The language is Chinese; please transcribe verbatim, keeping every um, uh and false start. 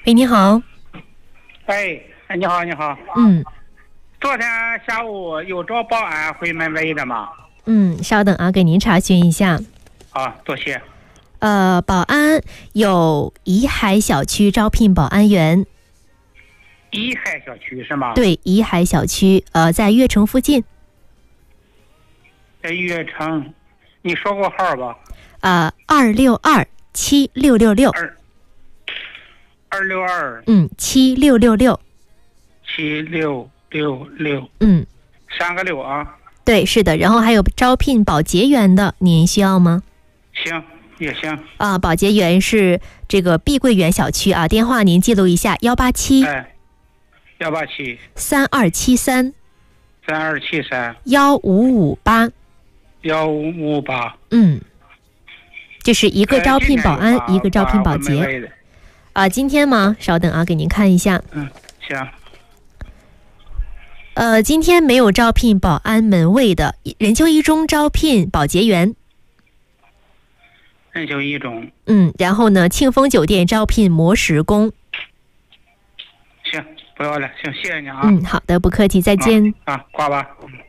喂，你好。 哎，你好，你好。 嗯。 昨天下午有找保安回门卫的吗？ 嗯，稍等啊，给您查询一下。 好，多谢。 呃，宝安有怡海小区招聘保安员。 怡海小区是吗？ 对，怡海小区，呃，在悦城附近。 在悦城，你说过号吧？ 呃，二六二七六六六。 二二六二。 嗯，七六六六。 七六六六。 嗯， 三个六啊。 对，是的。然后还有招聘保洁员的，您需要吗？ 行，也行。 啊，保洁员是这个碧桂园小区啊，电话您记录一下：幺八七。 哎，幺八七。 三二七三。 三二七三。 幺五五八。 幺五五八。 嗯，这是一个招聘保安，一个招聘保洁。啊，今天吗？稍等啊，给您看一下。 嗯，行。 呃，今天没有招聘保安门卫的，任丘一中招聘保洁员。 任丘一中。 嗯，然后呢，庆丰酒店招聘磨石工。 行，不要了，行，谢谢你啊。 嗯，好的，不客气，再见。 啊，啊挂吧。嗯。